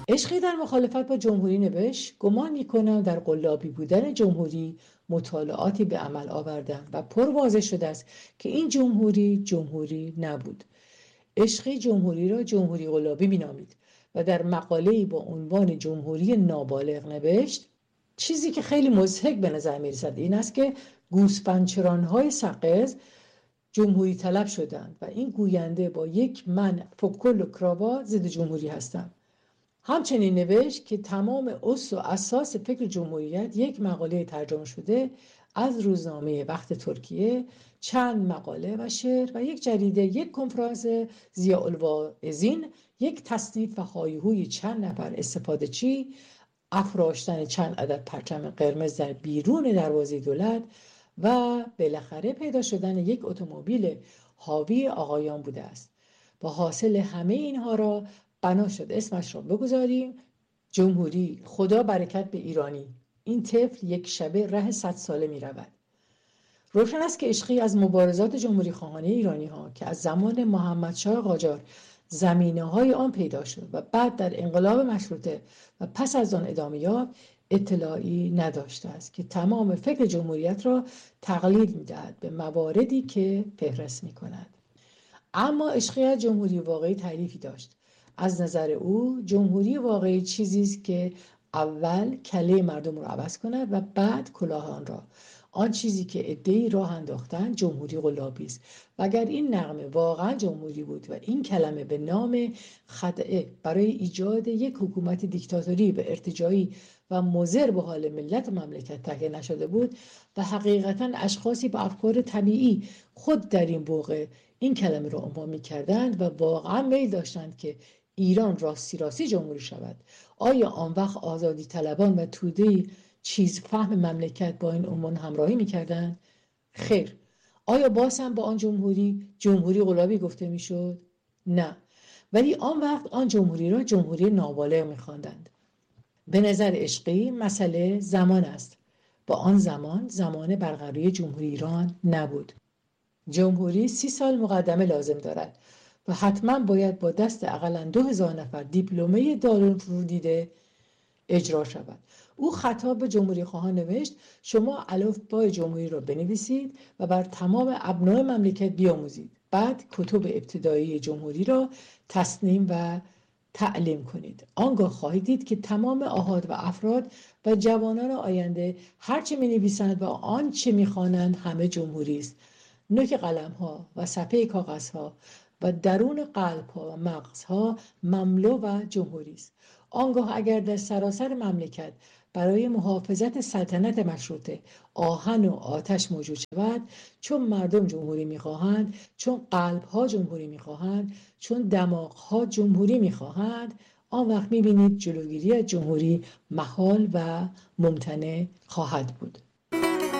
عشقی در مخالفت با جمهوری نوشت: گمان می‌کنم در قلابی بودن جمهوری مطالعاتی به عمل آوردم و پر واضح شده است که این جمهوری نبود. عشقی جمهوری را جمهوری قلابی می‌نامید و در مقاله‌ای با عنوان جمهوری نابالغ نوشت: چیزی که خیلی مضحک به نظر می‌رسد این است که گوسفندچران‌های سقز جمهوری طلب شدند و این گوینده با یک من فوکل و کراوات ضد جمهوری هستند. همچنین نوشت که تمام اصل و اساس فکر جمهوریت یک مقاله ترجمه شده از روزنامه وقت ترکیه، چند مقاله و شعر و یک جریده، یک کنفرانس ضیاءالواعظین، یک تصنیف و هایهوی چند نفر استفاده چی، افراشتن چند عدد پرچم قرمز در بیرون دروازه دولت و بالاخره پیدا شدن یک اتومبیل حاوی آقایان بوده است. با حاصل همه اینها را بنا شد اسمش را بگذاریم جمهوری. خدا برکت به ایرانی. این طفل یک شبه ره 100 ساله می رود. روشن است که عشقی از مبارزات جمهوری خواهانه ایرانی ها که از زمان محمدشاه قاجار زمینه های آن پیدا شد و بعد در انقلاب مشروطه و پس از آن ادامه یافت اطلاعی نداشته است که تمام فکر جمهوریت را تقلیل می دهد به مواردی که فهرست می کند. اما عشقی از جمهوری واقعی تعریفی داشت. از نظر او جمهوری واقعی چیزی است که اول کله مردم را عوض کند و بعد کلاه آن را. آن چیزی که عده‌ای راه انداختن جمهوری قلابی است و اگر این نغمه واقعا جمهوری بود و این کلمه به نام خدعه برای ایجاد یک حکومت دیکتاتوری و ارتجاعی و مضر به حال ملت و مملکت تهیه نشده بود و حقیقتا اشخاصی با افکار طبیعی خود در این بوق این کلمه را عنوان می‌کردند و واقعا میل داشتند که ایران راستی جمهوری شود، آیا آن وقت آزادی طلبان و توده چیز فهم مملکت با این عنوان همراهی می‌کردند؟ خیر. آیا باز هم با آن جمهوری قلابی گفته می‌شد؟ نه. ولی آن وقت آن جمهوری را جمهوری نابالغ می‌خواندند. به نظر عشقی مسئله زمان است. با آن زمان برقراری جمهوری ایران نبود. جمهوری 30 سال مقدمه لازم دارد و حتما باید با دست اقلا 2000 نفر دیپلمه دارالفنون دیده اجرا شود. او خطاب به جمهوری خواهان نوشت: شما الفبای جمهوری را بنویسید و بر تمام ابناء مملکت بیاموزید. بعد کتب ابتدایی جمهوری را تصنیم و تعلیم کنید. آنگاه خواهید دید که تمام آحاد و افراد و جوانان آینده هرچه می نویسند و آنچه می خوانند همه جمهوری است. نوک قلم ها و صفحه کاغذ ها و درون قلب ها و مغز ها مملو و جمهوری است. آنگاه اگر در سراسر مملکت برای محافظت سلطنت مشروطه آهن و آتش موجود شود، چون مردم جمهوری میخواهند، چون قلب ها جمهوری میخواهند، چون دماغ ها جمهوری میخواهند، آن وقت میبینید جلوگیری از جمهوری محال و ممتنع خواهد بود.